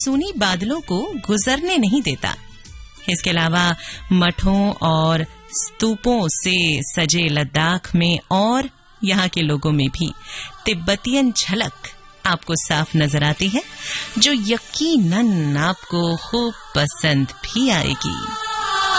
मानसूनी बादलों को गुजरने नहीं देता। इसके अलावा मठों और स्तूपों से सजे लद्दाख में और यहाँ के लोगों में भी तिब्बतियन झलक आपको साफ नजर आती है, जो यकीनन आपको खूब पसंद भी आएगी।